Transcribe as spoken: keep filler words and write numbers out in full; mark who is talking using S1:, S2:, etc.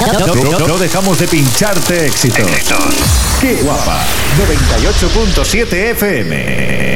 S1: No, no, no dejamos de pincharte éxitos.
S2: Éxitos.
S1: ¡Qué guapa! noventa y ocho punto siete F M.